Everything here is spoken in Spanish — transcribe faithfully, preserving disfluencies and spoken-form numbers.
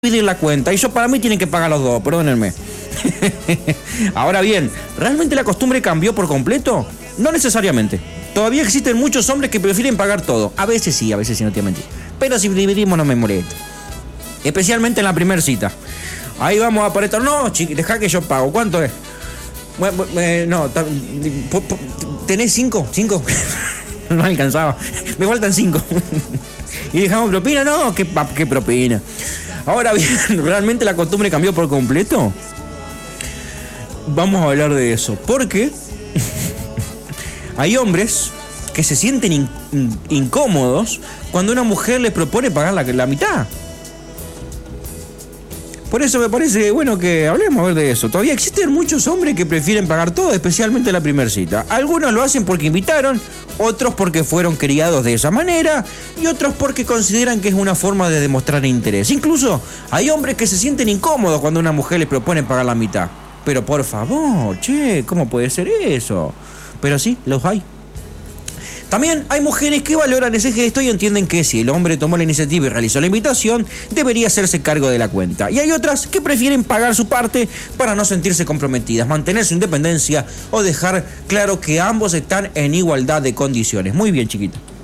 dividir la cuenta. Y yo, para mí, tienen que pagar los dos, perdónenme. Ahora bien, ¿realmente la costumbre cambió por completo? No necesariamente. Todavía existen muchos hombres que prefieren pagar todo. A veces sí, a veces sí, no te voy a mentir. Pero si dividimos no me molesta. Especialmente en la primera cita. Ahí vamos a apretar. No, chiqui, deja que yo pago. ¿Cuánto es? Bueno, eh, no, ¿tenés cinco? ¿Cinco? No alcanzaba. Me faltan cinco. Y dejamos propina. No, ¿qué, qué propina? Ahora bien, ¿realmente la costumbre cambió por completo? Vamos a hablar de eso. Porque hay hombres que se sienten in, in, incómodos cuando una mujer les propone pagar la, la mitad. Por eso me parece bueno que hablemos a ver de eso. Todavía existen muchos hombres que prefieren pagar todo, especialmente la primera cita. Algunos lo hacen porque invitaron, otros porque fueron criados de esa manera y otros porque consideran que es una forma de demostrar interés. Incluso hay hombres que se sienten incómodos cuando una mujer les propone pagar la mitad. Pero por favor, che, ¿cómo puede ser eso? Pero sí, los hay. También hay mujeres que valoran ese gesto y entienden que si el hombre tomó la iniciativa y realizó la invitación, debería hacerse cargo de la cuenta. Y hay otras que prefieren pagar su parte para no sentirse comprometidas, mantener su independencia o dejar claro que ambos están en igualdad de condiciones. Muy bien, chiquito.